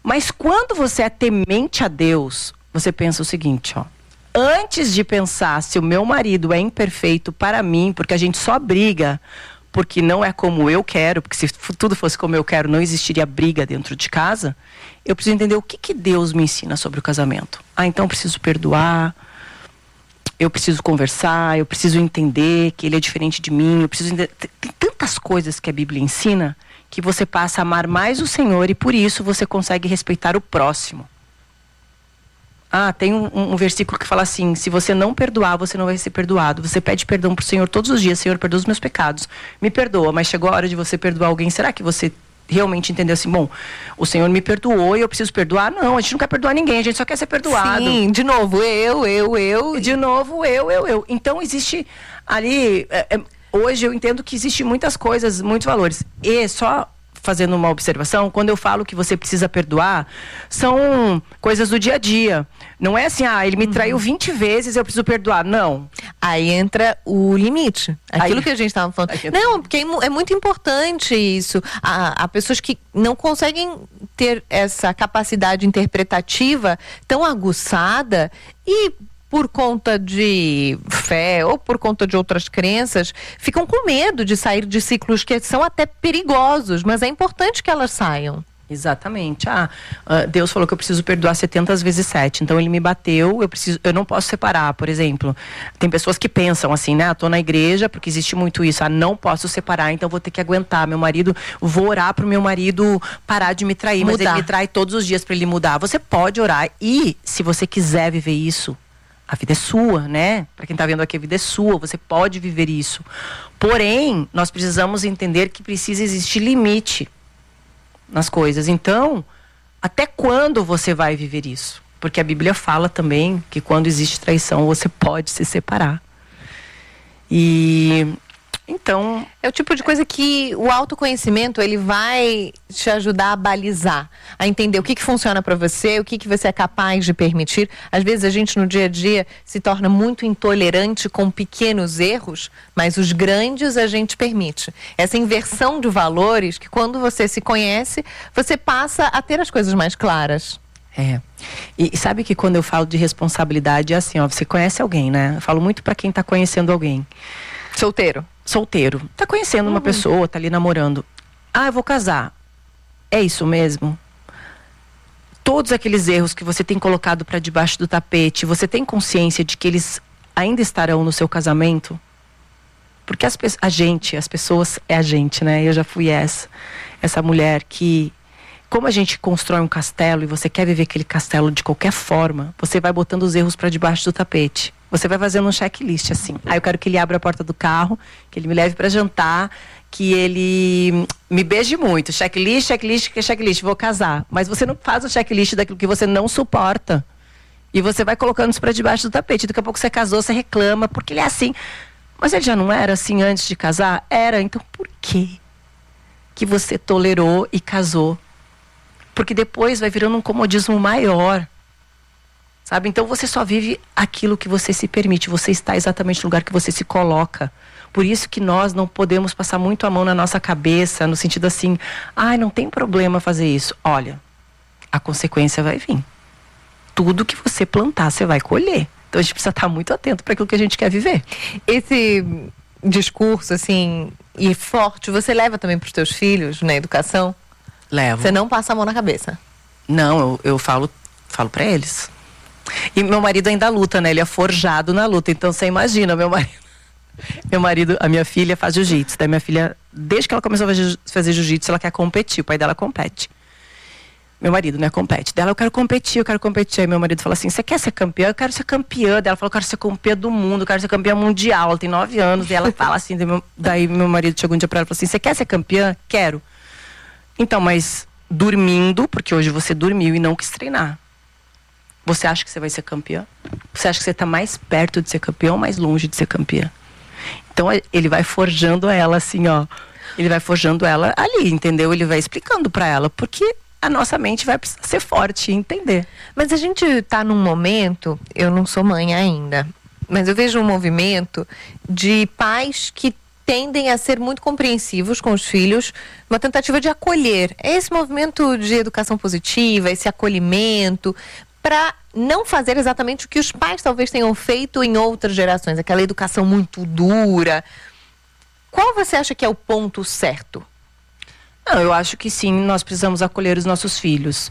Mas quando você é temente a Deus, você pensa o seguinte, ó. Antes de pensar se o meu marido é imperfeito para mim, porque a gente só briga porque não é como eu quero, porque se tudo fosse como eu quero, não existiria briga dentro de casa, eu preciso entender o que Deus me ensina sobre o casamento. Então eu preciso perdoar, eu preciso conversar, eu preciso entender que ele é diferente de mim, eu preciso entender. Tem tantas coisas que a Bíblia ensina que você passa a amar mais o Senhor e por isso você consegue respeitar o próximo. Tem um versículo que fala assim: se você não perdoar, você não vai ser perdoado. Você pede perdão pro Senhor todos os dias. Senhor, perdoa os meus pecados, me perdoa. Mas chegou a hora de você perdoar alguém. Será que você realmente entendeu assim, bom, o Senhor me perdoou e eu preciso perdoar? Não, a gente não quer perdoar ninguém, a gente só quer ser perdoado. Sim, de novo, eu. De novo, eu. Então existe ali, hoje eu entendo que existe muitas coisas, muitos valores. E só fazendo uma observação, quando eu falo que você precisa perdoar, são coisas do dia a dia. Não é assim, ele me traiu 20 vezes, eu preciso perdoar. Não. Aí entra o limite. Aquilo que a gente estava falando. Não, porque é muito importante isso. Há pessoas que não conseguem ter essa capacidade interpretativa tão aguçada e por conta de fé ou por conta de outras crenças, ficam com medo de sair de ciclos que são até perigosos, mas é importante que elas saiam. Exatamente. Deus falou que eu preciso perdoar 70 vezes 7. Então ele me bateu, eu não posso separar, por exemplo. Tem pessoas que pensam assim, né? Tô na igreja, porque existe muito isso. Não posso separar, então vou ter que aguentar. Meu marido, vou orar pro meu marido parar de me trair, mas ele me trai todos os dias para ele mudar. Você pode orar e, se você quiser viver isso, a vida é sua, né? Para quem está vendo aqui, a vida é sua, você pode viver isso. Porém, nós precisamos entender que precisa existir limite nas coisas. Então, até quando você vai viver isso? Porque a Bíblia fala também que quando existe traição, você pode se separar. E então, é o tipo de coisa que o autoconhecimento, ele vai te ajudar a balizar, a entender o que funciona para você, o que você é capaz de permitir. Às vezes a gente no dia a dia se torna muito intolerante com pequenos erros, mas os grandes a gente permite. Essa inversão de valores que quando você se conhece, você passa a ter as coisas mais claras. E sabe que quando eu falo de responsabilidade é assim, você conhece alguém, né? Eu falo muito para quem tá conhecendo alguém. Solteiro. Tá conhecendo uma pessoa, tá ali namorando. Eu vou casar. É isso mesmo? Todos aqueles erros que você tem colocado para debaixo do tapete, você tem consciência de que eles ainda estarão no seu casamento? Porque as pessoas é a gente, né? Eu já fui essa mulher que, como a gente constrói um castelo e você quer viver aquele castelo de qualquer forma, você vai botando os erros para debaixo do tapete. Você vai fazendo um checklist assim. Eu quero que ele abra a porta do carro, que ele me leve para jantar, que ele me beije muito. Checklist, vou casar. Mas você não faz o checklist daquilo que você não suporta. E você vai colocando isso para debaixo do tapete. Daqui a pouco você casou, você reclama, porque ele é assim. Mas ele já não era assim antes de casar? Era. Então por que você tolerou e casou? Porque depois vai virando um comodismo maior. Sabe? Então você só vive aquilo que você se permite. Você está exatamente no lugar que você se coloca. Por isso que nós não podemos passar muito a mão na nossa cabeça, no sentido assim, não tem problema fazer isso. Olha, a consequência vai vir. Tudo que você plantar, você vai colher. Então a gente precisa estar muito atento para aquilo que a gente quer viver. Esse discurso, assim, e forte, você leva também para os teus filhos na educação? Levo. Você não passa a mão na cabeça? Não, eu falo para eles. E meu marido ainda luta, né? Ele é forjado na luta. Então você imagina, meu marido, a minha filha faz jiu-jitsu. Daí minha filha, desde que ela começou a fazer jiu-jitsu, ela quer competir. O pai dela compete. Meu marido, né, compete. Daí ela, eu quero competir. Aí meu marido fala assim, você quer ser campeã? Eu quero ser campeã. Daí ela falou, eu quero ser campeã do mundo, eu quero ser campeã mundial. Ela tem 9 anos. E ela fala assim, daí meu marido chegou um dia pra ela e falou assim, você quer ser campeã? Quero. Então, mas dormindo, porque hoje você dormiu e não quis treinar. Você acha que você vai ser campeã? Você acha que você está mais perto de ser campeã ou mais longe de ser campeã? Então ele vai forjando ela assim, ele vai forjando ela ali, entendeu? Ele vai explicando para ela, porque a nossa mente vai precisar ser forte e entender. Mas a gente está num momento, eu não sou mãe ainda, mas eu vejo um movimento de pais que tendem a ser muito compreensivos com os filhos, uma tentativa de acolher. É esse movimento de educação positiva, esse acolhimento, para não fazer exatamente o que os pais talvez tenham feito em outras gerações, aquela educação muito dura. Qual você acha que é o ponto certo? Não, eu acho que sim, nós precisamos acolher os nossos filhos.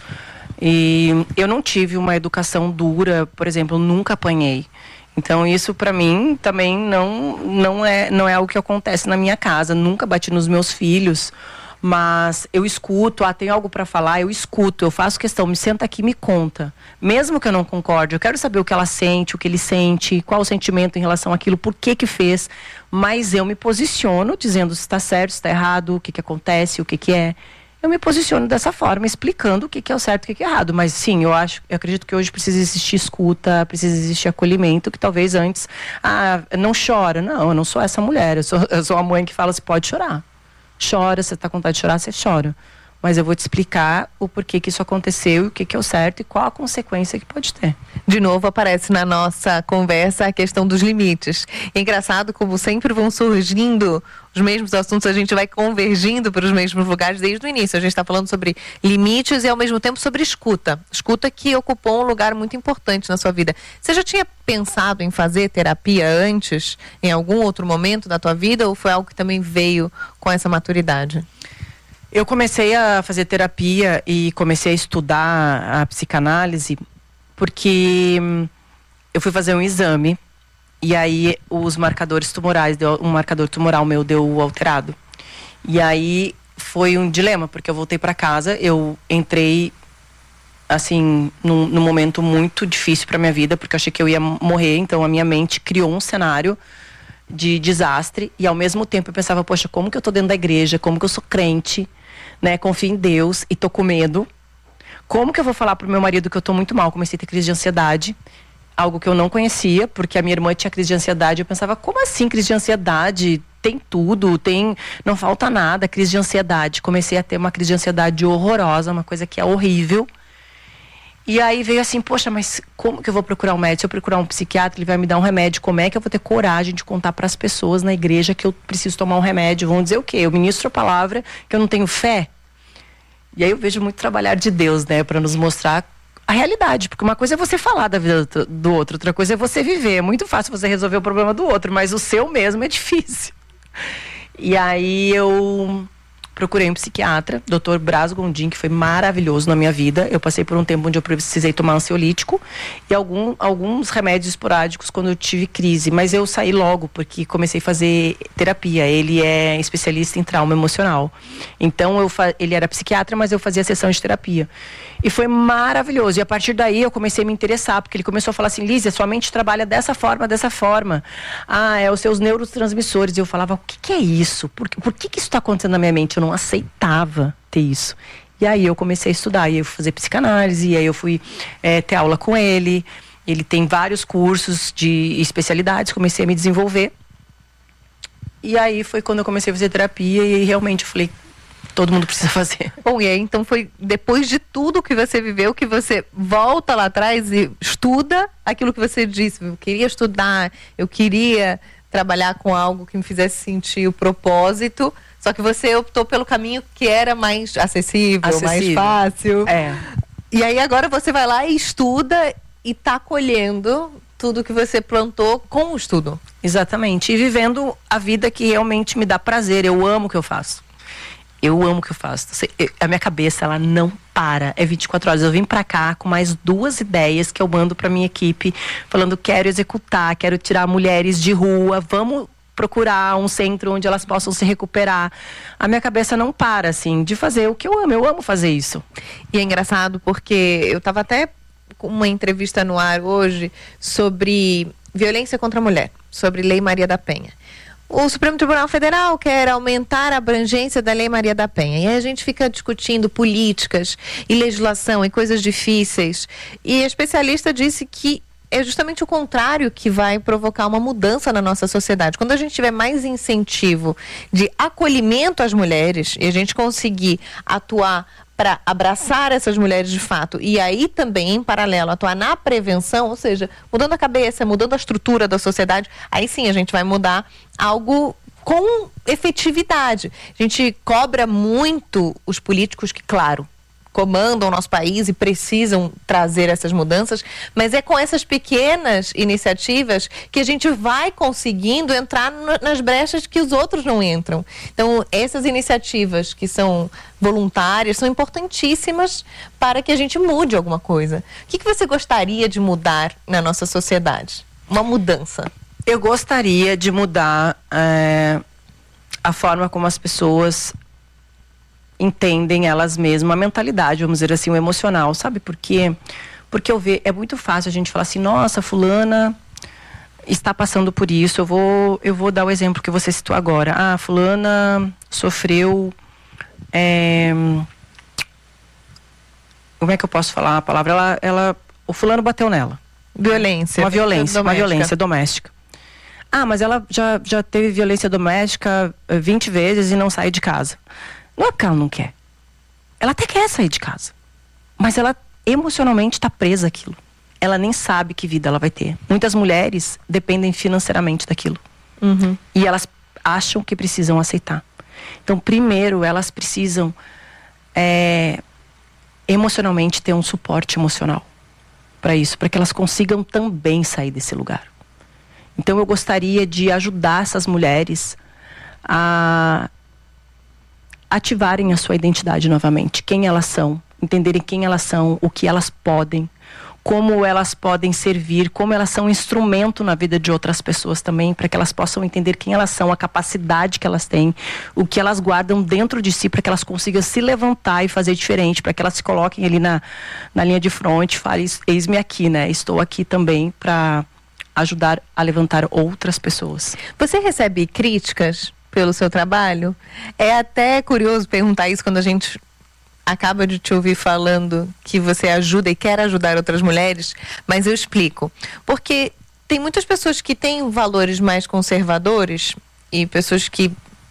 E eu não tive uma educação dura, por exemplo, eu nunca apanhei. Então isso para mim também não é algo que acontece na minha casa. Nunca bati nos meus filhos, mas eu escuto, tem algo para falar, eu escuto, eu faço questão, me senta aqui e me conta. Mesmo que eu não concorde, eu quero saber o que ela sente, o que ele sente, qual o sentimento em relação àquilo, por que fez. Mas eu me posiciono dizendo se está certo, se está errado, o que acontece, o que é. Eu me posiciono dessa forma, explicando o que é o certo e o que é errado. Mas sim, eu acredito que hoje precisa existir escuta, precisa existir acolhimento, que talvez antes, não chora. Não, eu não sou essa mulher, eu sou a mãe que fala, você pode chorar. Chora, você está com vontade de chorar, você chora. Mas eu vou te explicar o porquê que isso aconteceu, e o que é o certo e qual a consequência que pode ter. De novo aparece na nossa conversa a questão dos limites. É engraçado como sempre vão surgindo os mesmos assuntos, a gente vai convergindo para os mesmos lugares desde o início. A gente está falando sobre limites e ao mesmo tempo sobre escuta. Escuta que ocupou um lugar muito importante na sua vida. Você já tinha pensado em fazer terapia antes, em algum outro momento da tua vida, ou foi algo que também veio com essa maturidade? Eu comecei a fazer terapia e comecei a estudar a psicanálise porque eu fui fazer um exame e aí os marcadores tumorais, um marcador tumoral meu deu alterado. E aí foi um dilema, porque eu voltei para casa, eu entrei assim num momento muito difícil para minha vida, porque eu achei que eu ia morrer, então a minha mente criou um cenário de desastre e ao mesmo tempo eu pensava, poxa, como que eu tô dentro da igreja, como que eu sou crente, né, confio em Deus e tô com medo. Como que eu vou falar pro meu marido que eu tô muito mal? Comecei a ter crise de ansiedade, algo que eu não conhecia, porque a minha irmã tinha crise de ansiedade. Eu pensava, como assim crise de ansiedade? Tem tudo, não falta nada, crise de ansiedade. Comecei a ter uma crise de ansiedade horrorosa, uma coisa que é horrível. E aí veio assim, poxa, mas como que eu vou procurar um médico? Se eu procurar um psiquiatra, ele vai me dar um remédio. Como é que eu vou ter coragem de contar para as pessoas na igreja que eu preciso tomar um remédio? Vão dizer o quê? Eu ministro a palavra, que eu não tenho fé? E aí eu vejo muito trabalhar de Deus, né? Para nos mostrar a realidade. Porque uma coisa é você falar da vida do outro, outra coisa é você viver. É muito fácil você resolver o problema do outro, mas o seu mesmo é difícil. E aí eu procurei um psiquiatra, Dr. Braz Gondim, que foi maravilhoso na minha vida. Eu passei por um tempo onde eu precisei tomar ansiolítico e alguns remédios esporádicos quando eu tive crise. Mas eu saí logo, porque comecei a fazer terapia. Ele é especialista em trauma emocional. Então, ele era psiquiatra, mas eu fazia sessão de terapia. E foi maravilhoso. E a partir daí eu comecei a me interessar, porque ele começou a falar assim, Lízia, sua mente trabalha dessa forma, dessa forma. É os seus neurotransmissores. E eu falava, o que é isso? Por que isso está acontecendo na minha mente? Eu não aceitava ter isso. E aí eu comecei a estudar, e aí eu fui fazer psicanálise, e aí eu fui ter aula com ele. Ele tem vários cursos de especialidades, comecei a me desenvolver. E aí foi quando eu comecei a fazer terapia, e realmente eu falei, todo mundo precisa fazer. Bom, e aí então foi depois de tudo que você viveu que você volta lá atrás e estuda aquilo que você disse. Eu queria estudar, eu queria trabalhar com algo que me fizesse sentir o propósito, só que você optou pelo caminho que era mais acessível. Mais fácil. E aí agora você vai lá e estuda e tá colhendo tudo que você plantou com o estudo. Exatamente. E vivendo a vida que realmente me dá prazer. Eu amo o que eu faço. Eu amo o que eu faço. A minha cabeça, ela não para. É 24 horas. Eu vim pra cá com mais 2 ideias que eu mando pra minha equipe, falando, quero executar, quero tirar mulheres de rua, vamos procurar um centro onde elas possam se recuperar. A minha cabeça não para, assim, de fazer o que eu amo fazer isso. E é engraçado porque eu tava até com uma entrevista no ar hoje sobre violência contra a mulher, sobre Lei Maria da Penha. O Supremo Tribunal Federal quer aumentar a abrangência da Lei Maria da Penha. E aí a gente fica discutindo políticas e legislação e coisas difíceis. E a especialista disse que é justamente o contrário que vai provocar uma mudança na nossa sociedade. Quando a gente tiver mais incentivo de acolhimento às mulheres e a gente conseguir atuar para abraçar essas mulheres de fato e aí também, em paralelo, atuar na prevenção, ou seja, mudando a cabeça, mudando a estrutura da sociedade, aí sim a gente vai mudar algo com efetividade. A gente cobra muito os políticos que, claro, comandam o nosso país e precisam trazer essas mudanças, mas é com essas pequenas iniciativas que a gente vai conseguindo entrar nas brechas que os outros não entram. Então, essas iniciativas que são voluntárias são importantíssimas para que a gente mude alguma coisa. O que você gostaria de mudar na nossa sociedade? Uma mudança. Eu gostaria de mudar a forma como as pessoas entendem elas mesmas, a mentalidade, vamos dizer assim, o emocional, sabe? Porque eu vejo, é muito fácil a gente falar assim, nossa, fulana está passando por isso. Eu vou dar o exemplo que você citou agora. Ah, fulana sofreu, como é que eu posso falar a palavra? O fulano bateu nela. Violência. Uma violência doméstica. Ah, mas ela já teve violência doméstica 20 vezes e não sai de casa. Não é porque ela não quer. Ela até quer sair de casa. Mas ela emocionalmente está presa àquilo. Ela nem sabe que vida ela vai ter. Muitas mulheres dependem financeiramente daquilo. Uhum. E elas acham que precisam aceitar. Então, primeiro, elas precisam emocionalmente ter um suporte emocional para isso, para que elas consigam também sair desse lugar. Então, eu gostaria de ajudar essas mulheres a ativarem a sua identidade novamente, quem elas são, entenderem quem elas são, o que elas podem, como elas podem servir, como elas são instrumento na vida de outras pessoas também, para que elas possam entender quem elas são, a capacidade que elas têm, o que elas guardam dentro de si, para que elas consigam se levantar e fazer diferente, para que elas se coloquem ali na linha de frente e falem, eis-me aqui, né? Estou aqui também para ajudar a levantar outras pessoas. Você recebe críticas pelo seu trabalho? É até curioso perguntar isso quando a gente acaba de te ouvir falando que você ajuda e quer ajudar outras mulheres, mas eu explico. Porque tem muitas pessoas que têm valores mais conservadores e pessoas que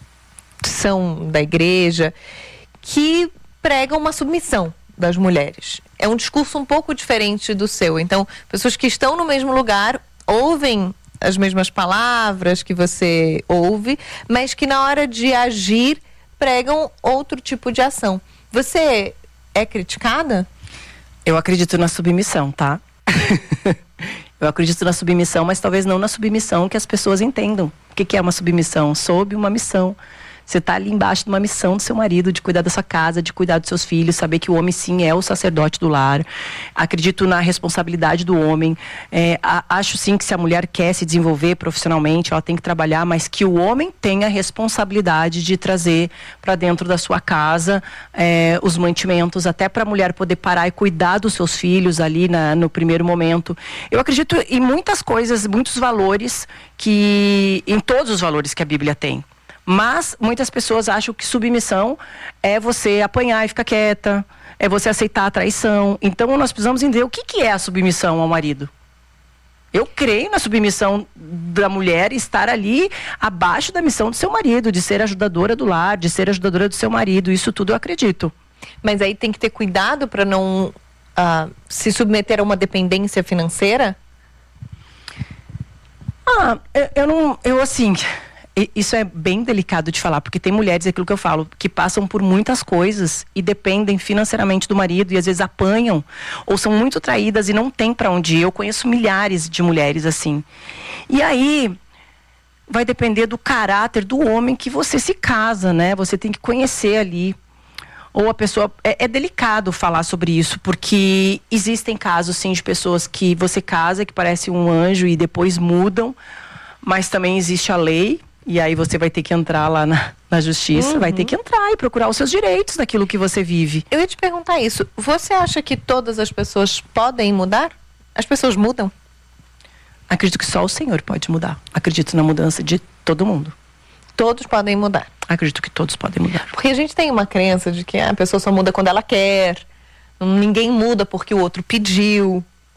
são da igreja que pregam uma submissão das mulheres. É um discurso um pouco diferente do seu. Então, pessoas que estão no mesmo lugar ouvem as mesmas palavras que você ouve, mas que na hora de agir pregam outro tipo de ação. Você é criticada? Eu acredito na submissão, tá? Eu acredito na submissão, mas talvez não na submissão que as pessoas entendam. O que é uma submissão? Sob uma missão. Você está ali embaixo de uma missão do seu marido, de cuidar da sua casa, de cuidar dos seus filhos, saber que o homem sim é o sacerdote do lar. Acredito na responsabilidade do homem. Acho sim que se a mulher quer se desenvolver profissionalmente, ela tem que trabalhar, mas que o homem tem a responsabilidade de trazer para dentro da sua casa os mantimentos, até para a mulher poder parar e cuidar dos seus filhos ali no primeiro momento. Eu acredito em muitas coisas, muitos valores, em todos os valores que a Bíblia tem. Mas muitas pessoas acham que submissão é você apanhar e ficar quieta, é você aceitar a traição. Então nós precisamos entender o que é a submissão ao marido. Eu creio na submissão da mulher estar ali abaixo da missão do seu marido, de ser ajudadora do lar, de ser ajudadora do seu marido. Isso tudo eu acredito. Mas aí tem que ter cuidado para não se submeter a uma dependência financeira? Isso é bem delicado de falar, porque tem mulheres, aquilo que eu falo, que passam por muitas coisas e dependem financeiramente do marido e às vezes apanham ou são muito traídas e não tem para onde ir. Eu conheço milhares de mulheres assim. E aí vai depender do caráter do homem que você se casa, né? Você tem que conhecer ali. Ou a pessoa... É delicado falar sobre isso, porque existem casos, sim, de pessoas que você casa, que parece um anjo e depois mudam, mas também existe a lei. E aí você vai ter que entrar lá na justiça, vai ter que entrar e procurar os seus direitos daquilo que você vive. Eu ia te perguntar isso. Você acha que todas as pessoas podem mudar? As pessoas mudam? Acredito que só o Senhor pode mudar. Acredito na mudança de todo mundo. Todos podem mudar? Acredito que todos podem mudar. Porque a gente tem uma crença de que a pessoa só muda quando ela quer. Ninguém muda porque o outro pediu.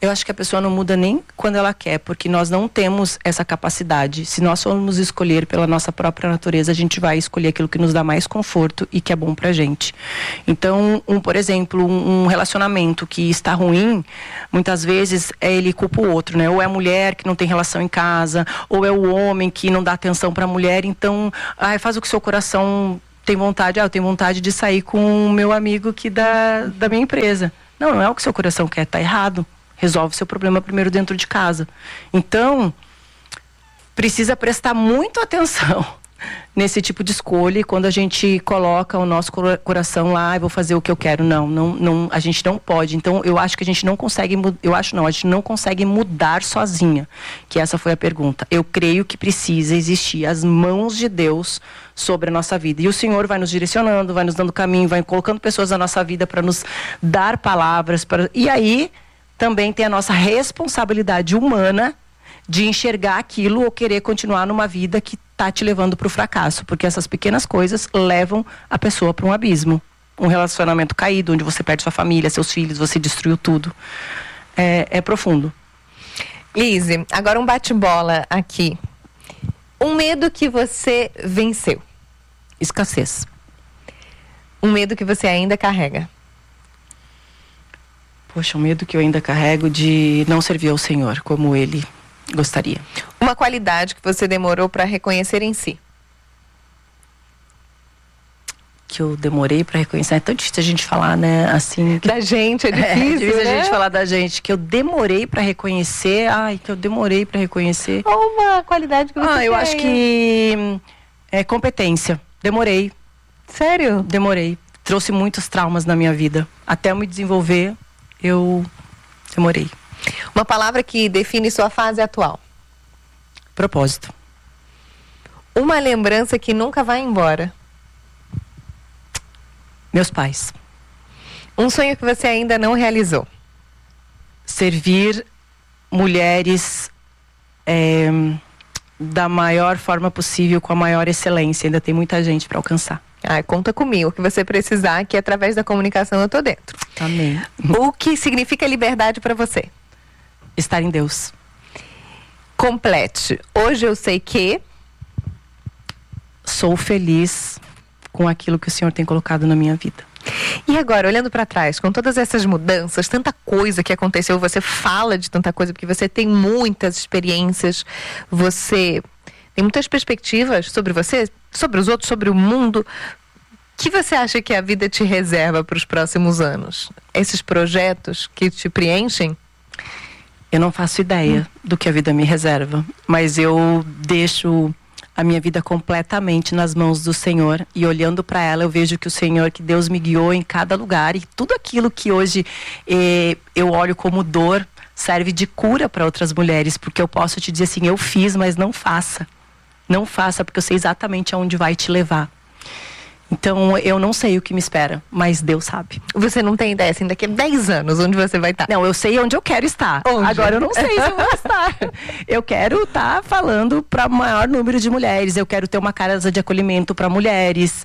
Eu acho que a pessoa não muda nem quando ela quer, porque nós não temos essa capacidade. Se nós formos escolher pela nossa própria natureza, a gente vai escolher aquilo que nos dá mais conforto e que é bom pra gente. Então, por exemplo, um relacionamento que está ruim, muitas vezes ele culpa o outro, né? Ou é a mulher que não tem relação em casa, ou é o homem que não dá atenção pra mulher. Então, faz o que o seu coração tem vontade. Eu tenho vontade de sair com o meu amigo que da minha empresa. Não é o que o seu coração quer, tá errado. Resolve seu problema primeiro dentro de casa. Então, precisa prestar muito atenção nesse tipo de escolha. E quando a gente coloca o nosso coração lá, vou fazer o que eu quero. Não, a gente não pode. Então, eu acho que a gente não consegue, a gente não consegue mudar sozinha. Que essa foi a pergunta. Eu creio que precisa existir as mãos de Deus sobre a nossa vida. E o Senhor vai nos direcionando, vai nos dando caminho, vai colocando pessoas na nossa vida para nos dar palavras. E aí também tem a nossa responsabilidade humana de enxergar aquilo ou querer continuar numa vida que está te levando para o fracasso, porque essas pequenas coisas levam a pessoa para um abismo. Um relacionamento caído, onde você perde sua família, seus filhos, você destruiu tudo. É profundo. Lise, agora um bate-bola aqui. Um medo que você venceu? Escassez. Um medo que você ainda carrega? Poxa, o medo que eu ainda carrego de não servir ao Senhor como Ele gostaria. Uma qualidade que você demorou para reconhecer em si? Que eu demorei para reconhecer. É tão difícil a gente falar, né? Assim. Da gente, é difícil, né? A gente falar da gente. Que eu demorei para reconhecer. Ou uma qualidade que você tem? Eu acho que é competência. Demorei. Sério? Demorei. Trouxe muitos traumas na minha vida. Até eu me desenvolver, eu demorei. Uma palavra que define sua fase atual? Propósito. Uma lembrança que nunca vai embora? Meus pais. Um sonho que você ainda não realizou? Servir mulheres da maior forma possível, com a maior excelência. Ainda tem muita gente para alcançar. Conta comigo, o que você precisar, que através da comunicação eu tô dentro. Amém. O que significa liberdade para você? Estar em Deus. Complete. Hoje eu sei que... Sou feliz com aquilo que o Senhor tem colocado na minha vida. E agora, olhando para trás, com todas essas mudanças, tanta coisa que aconteceu, você fala de tanta coisa, porque você tem muitas experiências, você tem muitas perspectivas sobre você, sobre os outros, sobre o mundo. O que você acha que a vida te reserva para os próximos anos? Esses projetos que te preenchem? Eu não faço ideia do que a vida me reserva, mas eu deixo a minha vida completamente nas mãos do Senhor, e olhando para ela eu vejo que o Senhor, que Deus me guiou em cada lugar, e tudo aquilo que hoje eu olho como dor serve de cura para outras mulheres, porque eu posso te dizer assim, eu fiz, mas não faça. Não faça, porque eu sei exatamente aonde vai te levar. Então, eu não sei o que me espera, mas Deus sabe. Você não tem ideia, assim, daqui a 10 anos, onde você vai estar? Não, eu sei onde eu quero estar. Onde? Agora, eu não sei se eu vou estar. Eu quero estar falando para o maior número de mulheres. Eu quero ter uma casa de acolhimento para mulheres.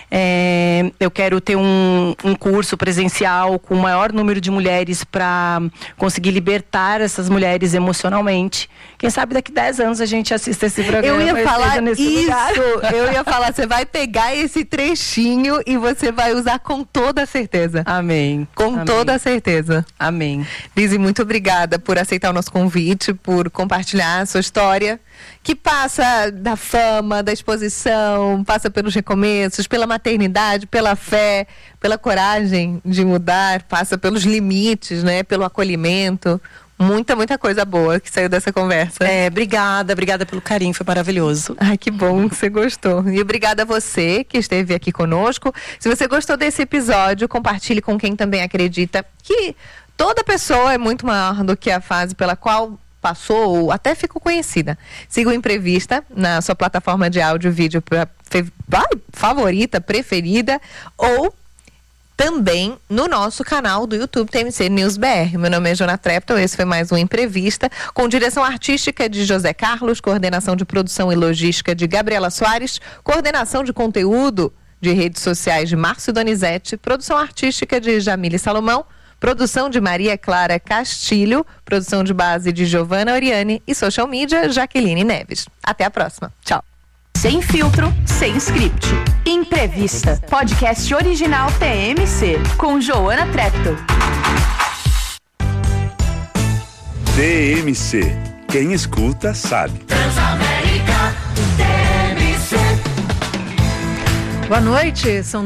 Eu quero ter um curso presencial com o maior número de mulheres para conseguir libertar essas mulheres emocionalmente. Quem sabe daqui a 10 anos a gente assista esse programa. Eu ia falar isso. Lugar. Eu ia falar, você vai pegar esse trechinho e você vai usar com toda a certeza. Amém. Com toda a certeza. Amém. Lise, muito obrigada por aceitar o nosso convite, por compartilhar a sua história, que passa da fama, da exposição, passa pelos recomeços, pela maternidade, pela fé, pela coragem de mudar, passa pelos limites, né? Pelo acolhimento. Muita coisa boa que saiu dessa conversa. Obrigada pelo carinho, foi maravilhoso. Ai, que bom que você gostou. E obrigada a você que esteve aqui conosco. Se você gostou desse episódio, compartilhe com quem também acredita que toda pessoa é muito maior do que a fase pela qual passou ou até ficou conhecida. Siga o Imprevista na sua plataforma de áudio e vídeo favorita, preferida, ou também no nosso canal do YouTube TMC News BR. Meu nome é Jona Trepton, esse foi mais um Imprevista, com direção artística de José Carlos, coordenação de produção e logística de Gabriela Soares, coordenação de conteúdo de redes sociais de Márcio Donizete, produção artística de Jamile Salomão, Produção de Maria Clara Castilho, produção de base de Giovana Oriani e social media Jaqueline Neves. Até a próxima. Tchau. Sem filtro, sem script. Entrevista. Podcast original TMC, com Joana Treptow. TMC. Quem escuta sabe. Transamérica TMC. Boa noite, são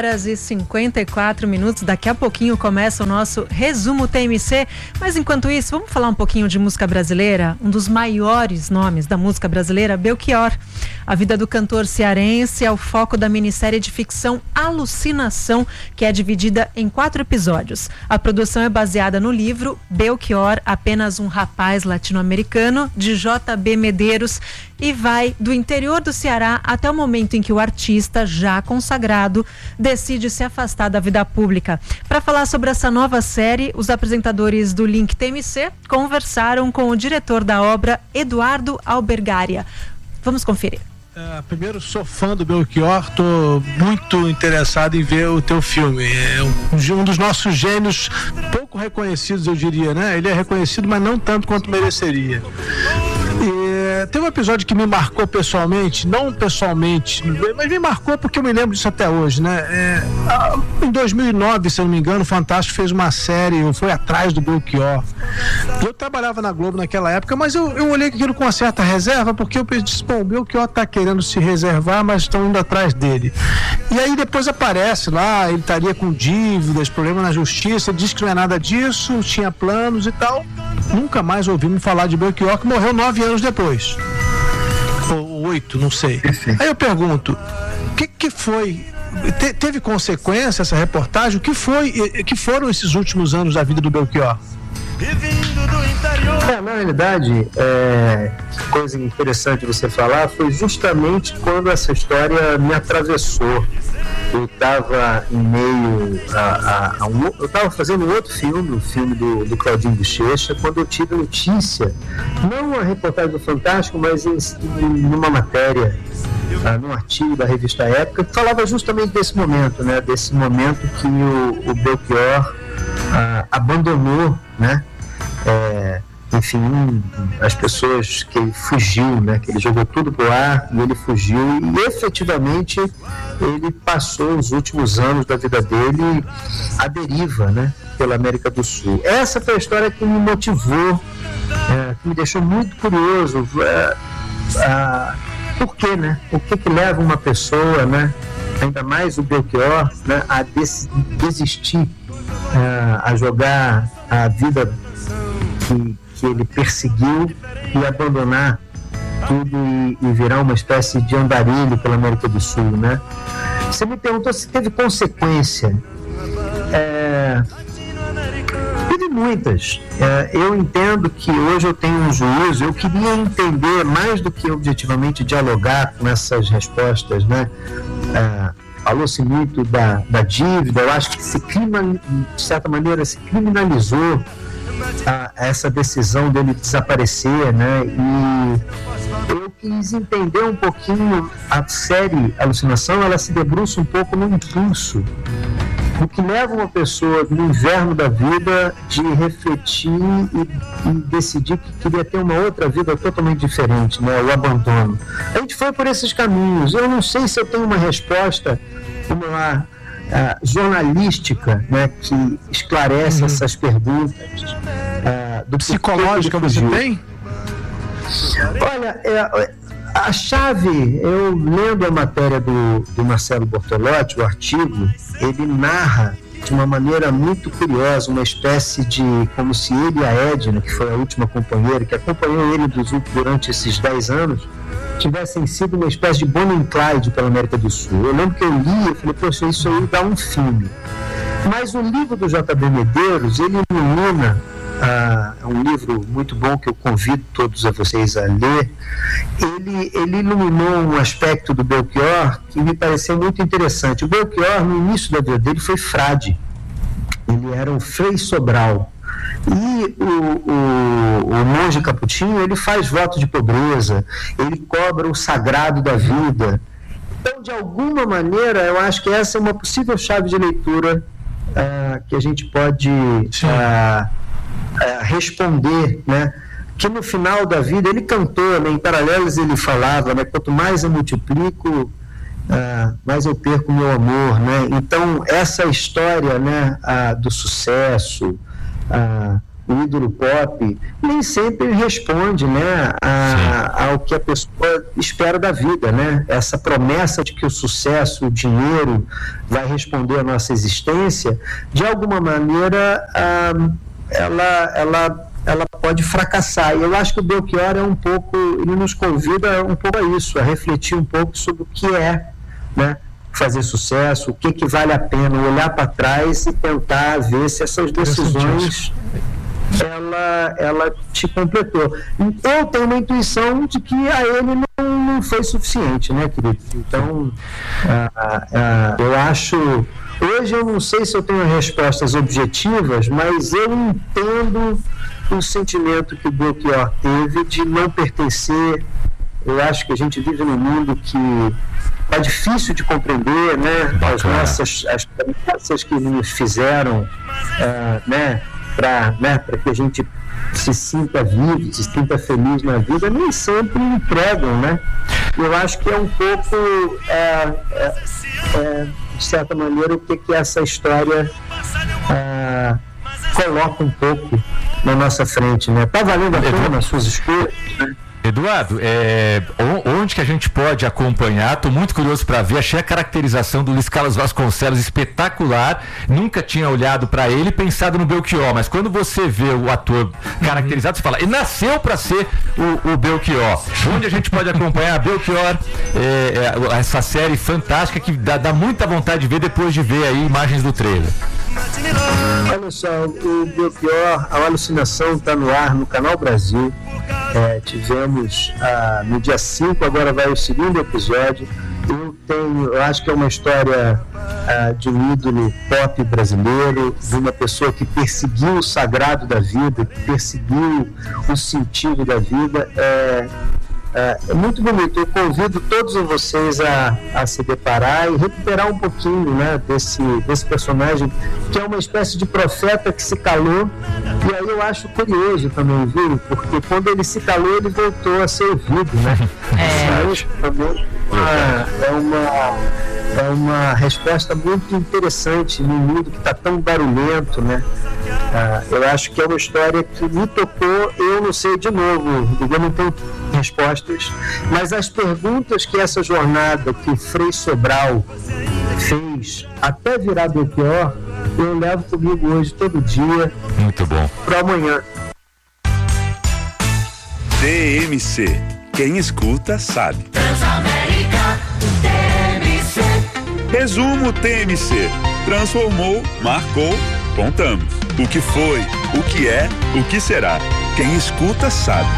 9h54. Daqui a pouquinho começa o nosso resumo TMC. Mas enquanto isso, vamos falar um pouquinho de música brasileira? Um dos maiores nomes da música brasileira, Belchior. A vida do cantor cearense é o foco da minissérie de ficção Alucinação, que é dividida em 4 episódios. A produção é baseada no livro Belchior, apenas um rapaz latino-americano, de J.B. Medeiros, e vai do interior do Ceará até o momento em que o artista, já consagrado, decide se afastar da vida pública. Para falar sobre essa nova série, os apresentadores do Link TMC conversaram com o diretor da obra, Eduardo Albergaria. Vamos conferir. Primeiro, sou fã do Belchior, estou muito interessado em ver o teu filme. É um dos nossos gênios pouco reconhecidos, eu diria, né? Ele é reconhecido, mas não tanto quanto mereceria. Tem um episódio que me marcou pessoalmente, não pessoalmente, mas me marcou porque eu me lembro disso até hoje, né? Em 2009, se eu não me engano, o Fantástico fez uma série, foi atrás do Belchior. Eu trabalhava na Globo naquela época, mas eu olhei aquilo com uma certa reserva, porque eu disse, bom, o Belchior está querendo se reservar, mas estão indo atrás dele. E aí depois aparece lá, ele estaria com dívidas, problemas na justiça, ele diz que não é nada disso, tinha planos e tal. Nunca mais ouvimos falar de Belchior, que morreu 9 anos depois. Ou 8, não sei. Aí eu pergunto, o que foi? Teve consequência essa reportagem? O que foram esses últimos anos da vida do Belchior? Na realidade, coisa interessante você falar, foi justamente quando essa história me atravessou. Eu estava em meio eu estava fazendo um outro filme, o filme do Claudinho Bochecha, quando eu tive a notícia, não uma reportagem do Fantástico, mas numa matéria, num artigo da revista Época, que falava justamente desse momento, né? Desse momento que o Belchior abandonou, né? Enfim, as pessoas, que ele fugiu, né? Que ele jogou tudo pro ar e ele fugiu, e efetivamente ele passou os últimos anos da vida dele à deriva, né? Pela América do Sul. Essa foi a história que me motivou, que me deixou muito curioso. Por quê, né? O que leva uma pessoa, né? Ainda mais o Belchior, né? A desistir, a jogar a vida que ele perseguiu e abandonar tudo e virar uma espécie de andarilho pela América do Sul, né? Você me perguntou se teve consequência. Teve muitas. Eu entendo que hoje eu tenho um juízo, eu queria entender mais do que objetivamente dialogar com essas respostas, né? Falou-se muito da dívida, eu acho que de certa maneira se criminalizou essa decisão dele desaparecer, né? E eu quis entender um pouquinho a série Alucinação. Ela se debruça um pouco no impulso, o que leva uma pessoa no inverno da vida de refletir e decidir que queria ter uma outra vida totalmente diferente, né? O abandono. A gente foi por esses caminhos. Eu não sei se eu tenho uma resposta, jornalística, né, que esclarece essas perguntas. Psicológica você tem? Olha, a chave, eu lendo a matéria do Marcelo Bortolotti, o artigo, ele narra de uma maneira muito curiosa, uma espécie de, como se ele e a Edna, que foi a última companheira, que acompanhou ele durante esses 10 anos, tivessem sido uma espécie de Bonnie e Clyde pela América do Sul. Eu lembro que eu li e falei, poxa, isso aí dá um filme. Mas o livro do J.B. Medeiros, ele ilumina, é um livro muito bom que eu convido todos a vocês a ler. Ele iluminou um aspecto do Belchior que me pareceu muito interessante. O Belchior, no início da vida dele, foi frade. Ele era um Frei Sobral. E o monge capuchinho, ele faz voto de pobreza, ele cobra o sagrado da vida. Então, de alguma maneira, eu acho que essa é uma possível chave de leitura que a gente pode responder, né? Que no final da vida, ele cantou, né? Em Paralelos ele falava, né? Quanto mais eu multiplico, mais eu perco meu amor, né? Então, essa história, né? Do sucesso, o ídolo pop, nem sempre responde, né? Ao que a pessoa espera da vida, né? Essa promessa de que o sucesso, o dinheiro vai responder à nossa existência, de alguma maneira, ela pode fracassar. E eu acho que o Belchior ele nos convida um pouco a isso, a refletir um pouco sobre o que é, né, fazer sucesso, o que vale a pena, olhar para trás e tentar ver se essas decisões ela te completou. Eu tenho uma intuição de que a ele não foi suficiente, né, querido? Então, eu acho... Hoje eu não sei se eu tenho respostas objetivas, mas eu entendo o sentimento que o Belchior teve de não pertencer. Eu acho que a gente vive num mundo que é difícil de compreender, né? As promessas que nos fizeram, né? Para que a gente se sinta vivo, se sinta feliz na vida, nem sempre entregam, né? Eu acho que é um pouco, de certa maneira, o que essa história coloca um pouco na nossa frente, né? Tá valendo a pena as suas escolhas, né? Eduardo, onde que a gente pode acompanhar? Estou muito curioso para ver. Achei a caracterização do Luiz Carlos Vasconcelos espetacular. Nunca tinha olhado para ele e pensado no Belchior, mas quando você vê o ator caracterizado, você fala, ele nasceu para ser o Belchior. Onde a gente pode acompanhar Belchior, essa série fantástica que dá muita vontade de ver depois de ver aí imagens do trailer? Olha só, o Belchior, a Alucinação está no ar no Canal Brasil. Tivemos no dia 5, agora vai o segundo episódio. Eu acho que é uma história de um ídolo pop brasileiro, de uma pessoa que perseguiu o sagrado da vida, que perseguiu o sentido da vida. É muito bonito. Eu convido todos vocês a se deparar e recuperar um pouquinho, né, desse personagem, que é uma espécie de profeta que se calou. E aí eu acho curioso também, viu? Porque quando ele se calou, ele voltou a ser ouvido, né? É uma resposta muito interessante num mundo que está tão barulhento, né? Eu acho que é uma história que me tocou. Eu não sei, de novo, eu não tenho respostas, mas as perguntas que essa jornada que o Frei Sobral fez até virar Belchior, eu levo comigo hoje todo dia. Muito bom. Para amanhã. TMC. Quem escuta sabe. Transamérica TMC. Resumo TMC. Transformou, marcou, contamos. O que foi, o que é, o que será. Quem escuta sabe.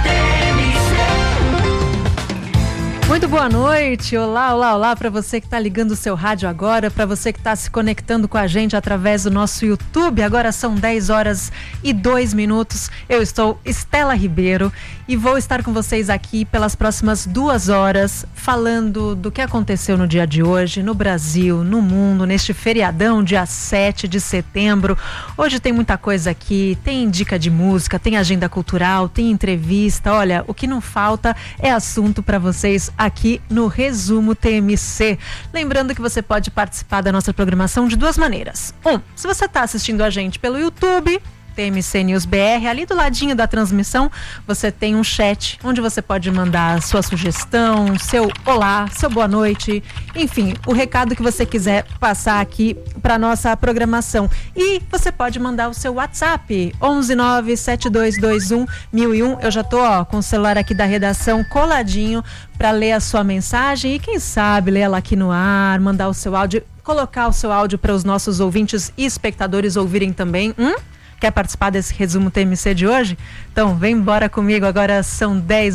Muito boa noite, olá para você que está ligando o seu rádio agora, para você que está se conectando com a gente através do nosso YouTube. Agora são 10h02. Eu estou Estela Ribeiro e vou estar com vocês aqui pelas próximas 2 horas falando do que aconteceu no dia de hoje, no Brasil, no mundo, neste feriadão, dia 7 de setembro. Hoje tem muita coisa aqui, tem dica de música, tem agenda cultural, tem entrevista. Olha, o que não falta é assunto para vocês aqui no Resumo TMC. Lembrando que você pode participar da nossa programação de 2 maneiras. Se você está assistindo a gente pelo YouTube, TMC News BR, ali do ladinho da transmissão, você tem um chat onde você pode mandar sua sugestão, seu olá, seu boa noite, enfim, o recado que você quiser passar aqui para nossa programação. E você pode mandar o seu WhatsApp, 11972211001. Eu já tô com o celular aqui da redação coladinho para ler a sua mensagem e quem sabe ler ela aqui no ar, mandar o seu áudio, colocar o seu áudio para os nossos ouvintes e espectadores ouvirem também. Quer participar desse Resumo TMC de hoje? Então vem embora comigo, agora são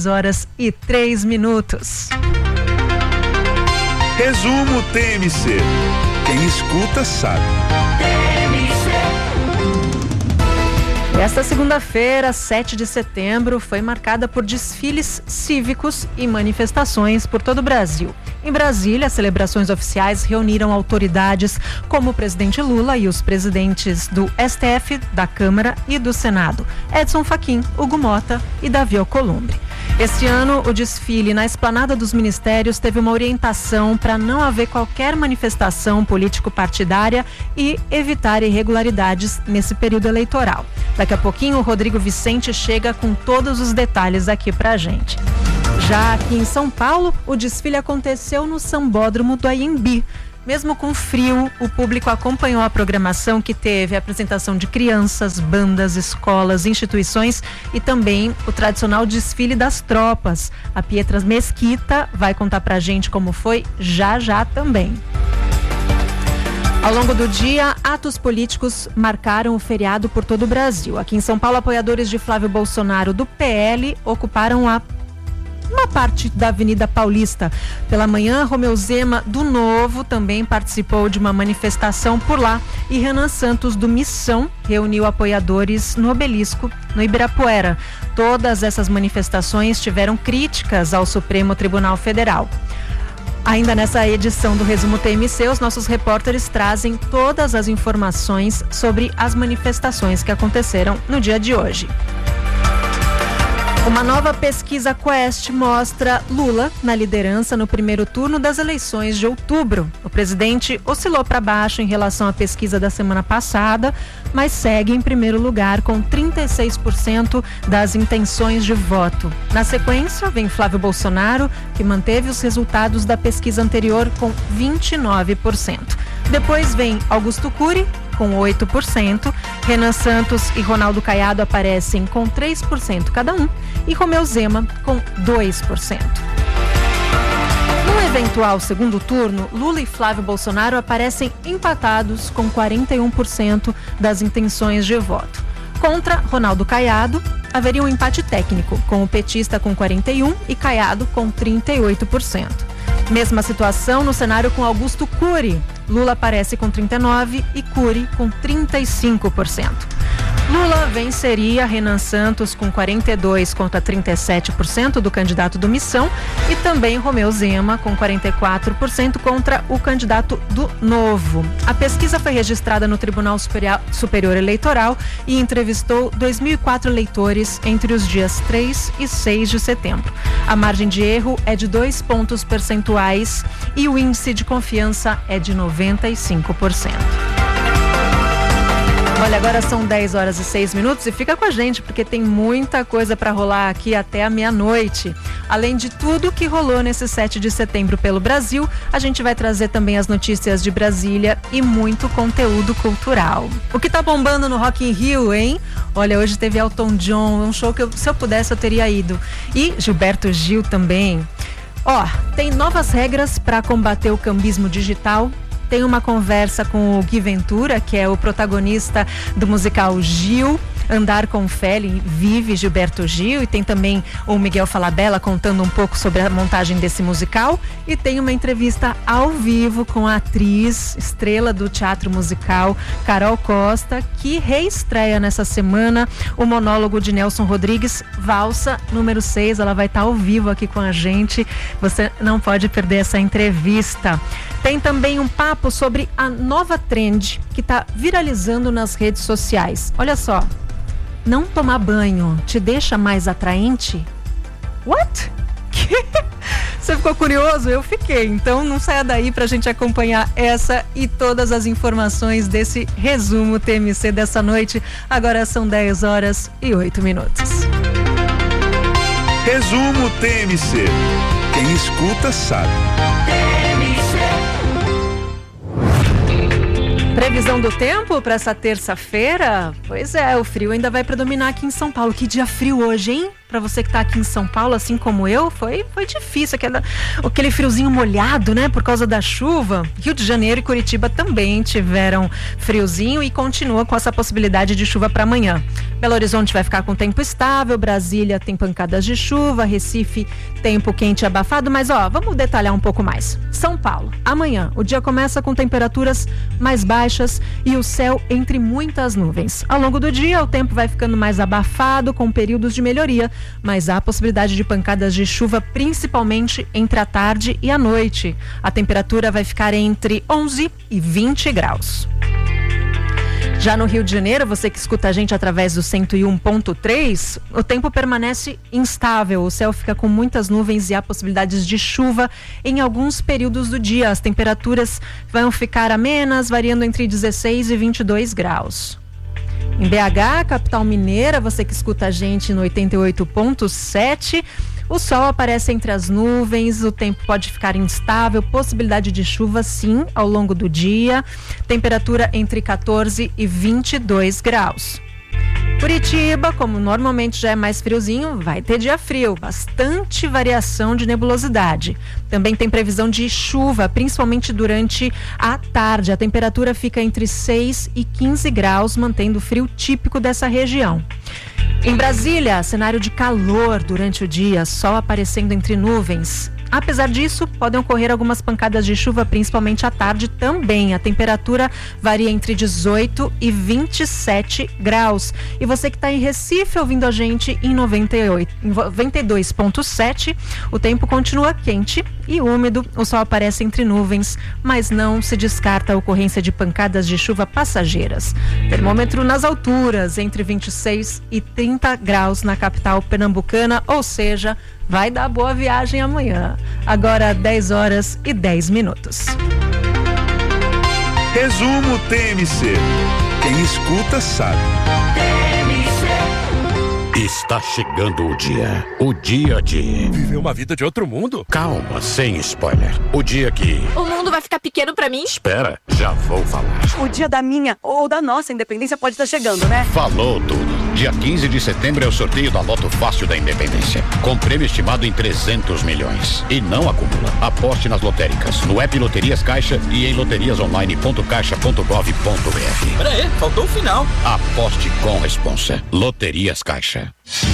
10h03. Resumo TMC. Quem escuta sabe. esta segunda-feira, 7 de setembro, foi marcada por desfiles cívicos e manifestações por todo o Brasil. Em Brasília, as celebrações oficiais reuniram autoridades como o presidente Lula e os presidentes do STF, da Câmara e do Senado, Edson Fachin, Hugo Mota e Davi Alcolumbre. Este ano, o desfile na Esplanada dos Ministérios teve uma orientação para não haver qualquer manifestação político-partidária e evitar irregularidades nesse período eleitoral. Daqui a pouquinho, o Rodrigo Vicente chega com todos os detalhes aqui pra gente. Já aqui em São Paulo, o desfile aconteceu no Sambódromo do Anhembi. Mesmo com frio, o público acompanhou a programação que teve a apresentação de crianças, bandas, escolas, instituições e também o tradicional desfile das tropas. A Pietra Mesquita vai contar pra gente como foi já também. Ao longo do dia, atos políticos marcaram o feriado por todo o Brasil. Aqui em São Paulo, apoiadores de Flávio Bolsonaro do PL ocuparam uma parte da Avenida Paulista. Pela manhã, Romeu Zema, do Novo, também participou de uma manifestação por lá. E Renan Santos, do Missão, reuniu apoiadores no Obelisco, no Ibirapuera. Todas essas manifestações tiveram críticas ao Supremo Tribunal Federal. Ainda nessa edição do Resumo TMC, os nossos repórteres trazem todas as informações sobre as manifestações que aconteceram no dia de hoje. Uma nova pesquisa Quest mostra Lula na liderança no primeiro turno das eleições de outubro. O presidente oscilou para baixo em relação à pesquisa da semana passada, mas segue em primeiro lugar com 36% das intenções de voto. Na sequência, vem Flávio Bolsonaro, que manteve os resultados da pesquisa anterior com 29%. Depois vem Augusto Cury, com 8%, Renan Santos e Ronaldo Caiado aparecem com 3% cada um e Romeu Zema com 2%. No eventual segundo turno, Lula e Flávio Bolsonaro aparecem empatados com 41% das intenções de voto. Contra Ronaldo Caiado, haveria um empate técnico, com o petista com 41% e Caiado com 38%. Mesma situação no cenário com Augusto Cury. Lula aparece com 39% e Cury com 35%. Lula venceria Renan Santos com 42% contra 37% do candidato do Missão e também Romeu Zema com 44% contra o candidato do Novo. A pesquisa foi registrada no Tribunal Superior Eleitoral e entrevistou 2.004 eleitores entre os dias 3 e 6 de setembro. A margem de erro é de 2 pontos percentuais e o índice de confiança é de 95%. Olha, agora são 10 horas e 6 minutos e fica com a gente porque tem muita coisa para rolar aqui até a meia-noite. Além de tudo que rolou nesse 7 de setembro pelo Brasil, a gente vai trazer também as notícias de Brasília e muito conteúdo cultural. O que tá bombando no Rock in Rio, hein? Olha, hoje teve Elton John, um show que se eu pudesse eu teria ido. E Gilberto Gil também. Tem novas regras para combater o cambismo digital. Tem uma conversa com o Gui Ventura, que é o protagonista do musical Gil, Andar com Fé, vive Gilberto Gil, e tem também o Miguel Falabella contando um pouco sobre a montagem desse musical, e tem uma entrevista ao vivo com a atriz, estrela do teatro musical, Carol Costa, que reestreia nessa semana o monólogo de Nelson Rodrigues, Valsa número 6, ela vai estar ao vivo aqui com a gente, você não pode perder essa entrevista. Tem também um papo sobre a nova trend que está viralizando nas redes sociais. Olha só, não tomar banho te deixa mais atraente? What? Você ficou curioso? Eu fiquei. Então não saia daí pra gente acompanhar essa e todas as informações desse resumo TMC dessa noite. Agora são 10 horas e 8 minutos. Resumo TMC. Quem escuta sabe. Previsão do tempo para essa terça-feira? Pois é, o frio ainda vai predominar aqui em São Paulo. Que dia frio hoje, hein? para você que tá aqui em São Paulo, assim como eu, foi difícil, aquele friozinho molhado, né, por causa da chuva. Rio de Janeiro e Curitiba também tiveram friozinho e continua com essa possibilidade de chuva para amanhã. Belo Horizonte vai ficar com tempo estável, Brasília tem pancadas de chuva, Recife tempo quente e abafado, mas vamos detalhar um pouco mais. São Paulo, amanhã o dia começa com temperaturas mais baixas e o céu entre muitas nuvens. Ao longo do dia o tempo vai ficando mais abafado com períodos de melhoria, mas há possibilidade de pancadas de chuva principalmente entre a tarde e a noite. A temperatura vai ficar entre 11 e 20 graus. Já no Rio de Janeiro, você que escuta a gente através do 101.3, o tempo permanece instável, o céu fica com muitas nuvens e há possibilidades de chuva em alguns períodos do dia. As temperaturas vão ficar amenas, variando entre 16 e 22 graus. Em BH, capital mineira, você que escuta a gente no 88.7, o sol aparece entre as nuvens, o tempo pode ficar instável, possibilidade de chuva sim ao longo do dia, temperatura entre 14 e 22 graus. Curitiba, como normalmente já é mais friozinho, vai ter dia frio, bastante variação de nebulosidade. Também tem previsão de chuva, principalmente durante a tarde. A temperatura fica entre 6 e 15 graus, mantendo o frio típico dessa região. Em Brasília, cenário de calor durante o dia, sol aparecendo entre nuvens. Apesar disso, podem ocorrer algumas pancadas de chuva, principalmente à tarde também. A temperatura varia entre 18 e 27 graus. E você que está em Recife ouvindo a gente em 92.7, o tempo continua quente e úmido. O sol aparece entre nuvens, mas não se descarta a ocorrência de pancadas de chuva passageiras. Termômetro nas alturas, entre 26 e 30 graus na capital pernambucana, ou seja, vai dar boa viagem amanhã. Agora 10 horas e 10 minutos. Resumo TMC. Quem escuta sabe. Está chegando o dia de... Viver uma vida de outro mundo? Calma, sem spoiler. O dia que... O mundo vai ficar pequeno pra mim? Espera, já vou falar. O dia da minha ou da nossa independência pode estar chegando, né? Falou tudo. Dia 15 de setembro é o sorteio da Loto Fácil da Independência, com prêmio estimado em 300 milhões. E não acumula. Aposte nas lotéricas, no app Loterias Caixa e em loteriasonline.caixa.gov.br. Pera aí, faltou o final. Aposte com responsa. Loterias Caixa.